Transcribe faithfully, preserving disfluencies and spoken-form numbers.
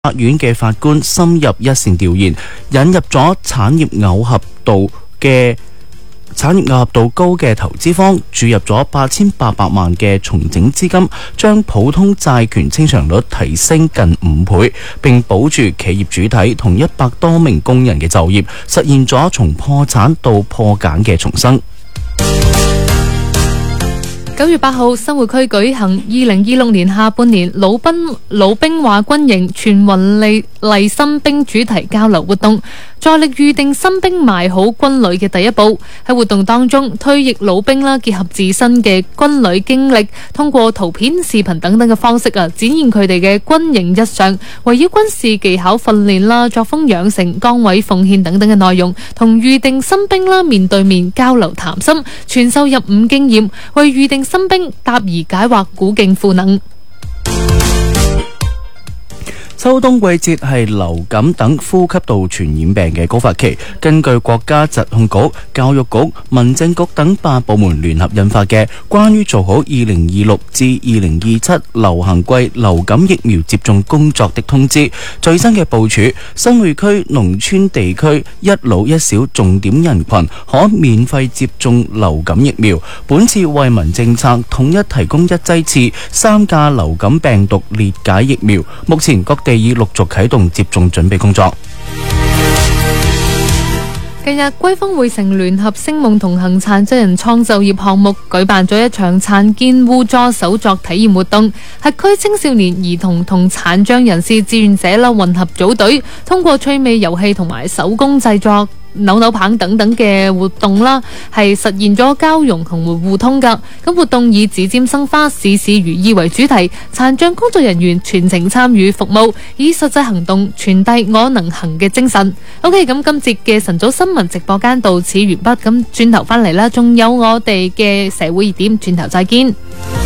法院嘅法官深入一線調研，引入咗產業耦合度嘅產業耦合度高嘅投資方，注入咗八千八百萬嘅重整資金，將普通債權清償率提升近五倍，並保住企業主體同一百多名工人嘅就業，實現咗從破產到破產嘅重生。 九月八號，新會區舉行二零二六年下半年老兵老兵話軍營全運利勵新兵主題交流活動，助力預定新兵邁好軍旅嘅第一步。喺活動當中，退役老兵啦結合自身嘅軍旅經歷，通過圖片、視頻等等嘅方式啊，展現佢哋嘅軍營日常，圍繞軍事技巧訓練啦、作風養成、崗位奉獻等等嘅內容，同預定新兵啦面對面交流談心，傳授入伍經驗，為預定新兵答疑解惑，鼓勁賦能。 秋冬季節係流感等呼吸道傳染病嘅高發期。根據國家疾控局、教育局、民政局等八部門聯合印發嘅關於做好二零二六至二零二七流行季流感疫苗接種工作的通知，最新嘅部署，新會區農村地區一老一小重點人群可免費接種流感疫苗。本次惠民政策統一提供一劑次三價流感病毒裂解疫苗。目前各地已陸續啟動接種準備工作。 近日，歸豐匯成聯合星夢同行殘疾人創就業項目舉辦咗一場殘健互助手作體驗活動，轄區青少年兒童同殘障人士志願者啦混合組隊，通過趣味遊戲同埋手工製作扭扭棒等等嘅活動啦，係實現咗交融同互通噶。咁活動以指尖生花、事事如意為主題，殘障工作人員全程參與服務，以實際行動傳遞我能行嘅精神。OK， 咁今節嘅晨早新聞直播間到此完畢，咁轉頭翻嚟啦，仲有我哋嘅社會熱點，轉頭再見。